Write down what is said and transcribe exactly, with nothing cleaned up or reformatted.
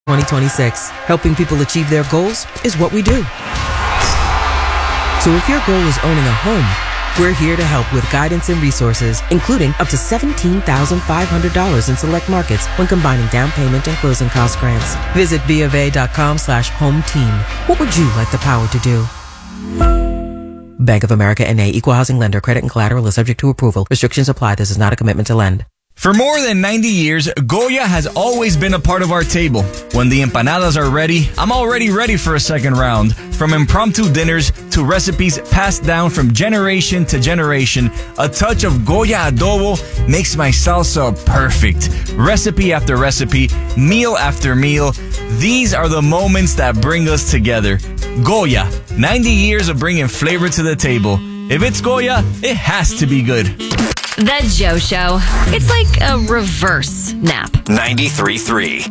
twenty twenty-six. Helping people achieve their goals is what we do. So if your goal is owning a home, we're here to help with guidance and resources, including up to seventeen thousand five hundred dollars in select markets when combining down payment and closing cost grants. Visit BofA.com slash home team. What would you like the power to do? Bank of America N A, Equal Housing Lender. Credit and collateral is subject to approval. Restrictions apply. This is not a commitment to lend. For more than ninety years, Goya has always been a part of our table. When the empanadas are ready, I'm already ready for a second round. From impromptu dinners to recipes passed down from generation to generation, a touch of Goya adobo makes my salsa perfect. Recipe after recipe, meal after meal, these are the moments that bring us together. Goya, ninety years of bringing flavor to the table. If it's Goya, it has to be good. The Joe Show. It's like a reverse nap. ninety-three point three